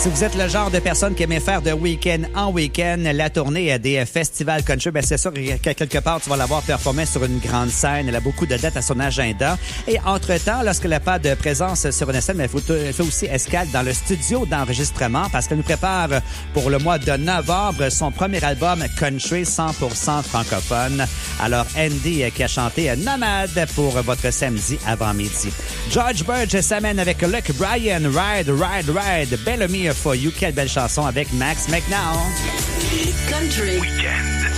Si vous êtes le genre de personne qui aimait faire de week-end en week-end, la tournée des festivals country, ben c'est sûr qu'à quelque part, tu vas l'avoir performé sur une grande scène. Elle a beaucoup de dates à son agenda. Et entre-temps, lorsqu'elle n'a pas de présence sur une scène, elle fait aussi escale dans le studio d'enregistrement parce qu'elle nous prépare pour le mois de novembre son premier album country 100% francophone. Alors, Andy qui a chanté Nomade pour votre samedi avant-midi. George Burge s'amène avec Luke Bryan, Ride, Ride, Ride, Bellamy for You. Quelle belle chanson avec Max McNown. Country. Weekend.